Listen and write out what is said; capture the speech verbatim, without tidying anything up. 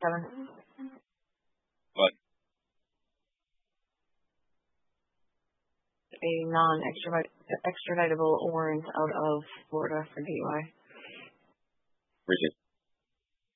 Kevin? What? A non-extraditable warrant out of Florida for D U I. Appreciate it.